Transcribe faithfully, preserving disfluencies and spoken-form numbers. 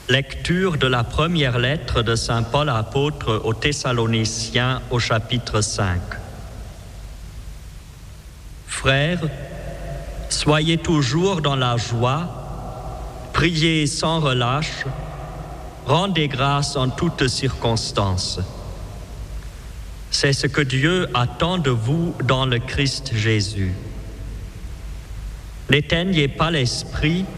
Lecture de la première lettre de saint Paul apôtre aux Thessaloniciens au chapitre cinq. Frères, soyez toujours dans la joie, priez sans relâche, rendez grâce en toutes circonstances. C'est ce que Dieu attend de vous dans le Christ Jésus. N'éteignez pas l'esprit,